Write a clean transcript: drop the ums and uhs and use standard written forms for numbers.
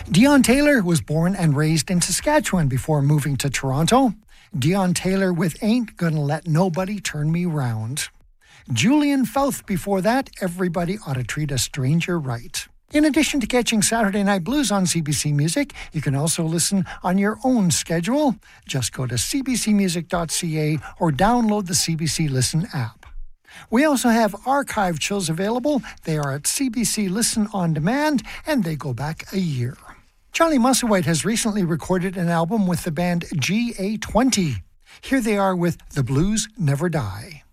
Dion Taylor was born and raised in Saskatchewan before moving to Toronto. Dion Taylor with Ain't Gonna Let Nobody Turn Me Round. Julian Fouth before that, Everybody Ought to Treat a Stranger Right. In addition to catching Saturday Night Blues on CBC Music, you can also listen on your own schedule. Just go to cbcmusic.ca or download the CBC Listen app. We also have archive shows available. They are at CBC Listen On Demand, and they go back a year. Charlie Musselwhite has recently recorded an album with the band GA20. Here they are with The Blues Never Die.